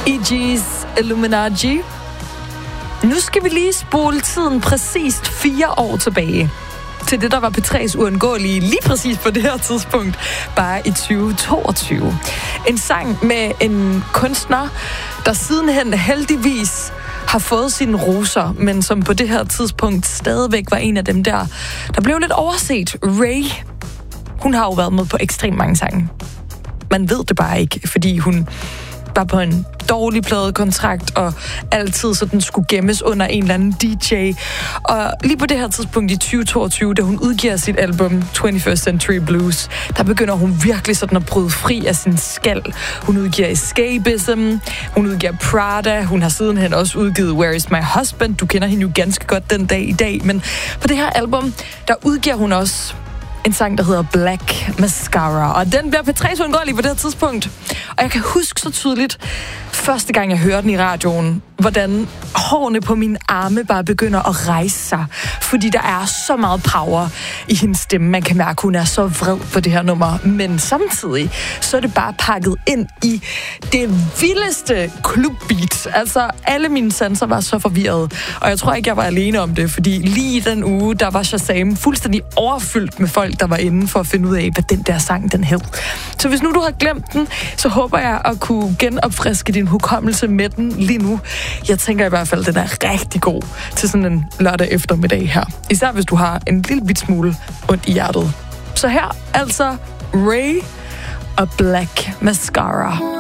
E.G.'s Illuminati. Nu skal vi lige spole tiden præcist 4 år tilbage til det, der var P3's uundgåelige lige præcis på det her tidspunkt, bare i 2022. En sang med en kunstner, der sidenhen heldigvis har fået sine roser, men som på det her tidspunkt stadigvæk var en af dem der blev lidt overset. Ray, hun har jo været med på ekstremt mange sange. Man ved det bare ikke, fordi hun var på en dårlig pladekontrakt, og altid så den skulle gemmes under en eller anden DJ. Og lige på det her tidspunkt i 2022, da hun udgiver sit album 21st Century Blues, der begynder hun virkelig sådan at bryde fri af sin skal. Hun udgiver Escapism, hun udgiver Prada, hun har sidenhen også udgivet Where Is My Husband. Du kender hende jo ganske godt den dag i dag, men på det her album, der udgiver hun også en sang, der hedder Black Mascara. Og den bliver P3's uundgåelige på det her tidspunkt. Og jeg kan huske så tydeligt, første gang jeg hørte den i radioen, hvordan hårene på mine arme bare begynder at rejse sig. Fordi der er så meget power i hendes stemme. Man kan mærke, at hun er så vred på det her nummer. Men samtidig, så er det bare pakket ind i det vildeste klubbeat. Altså, alle mine sanser var så forvirrede. Og jeg tror ikke, jeg var alene om det. Fordi lige i den uge, der var Shazam fuldstændig overfyldt med folk, der var inde for at finde ud af, hvad den der sang, den hed. Så hvis nu du har glemt den, så håber jeg at kunne genopfriske din hukommelse med den lige nu. Jeg tænker i hvert fald, at den er rigtig god til sådan en lørdag eftermiddag her. Især hvis du har en lille bit smule ondt i hjertet. Så her altså Ray og Black Mascara.